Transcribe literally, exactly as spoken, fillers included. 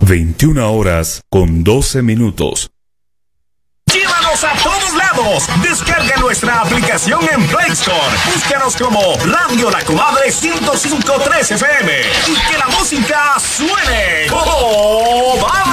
veintiuna horas con doce minutos. ¡Llévanos a todos lados! Descarga nuestra aplicación en Play Store. Búscanos como Radio La Comadre ciento cinco punto tres F M y que la música suene. ¡Oh, vamos!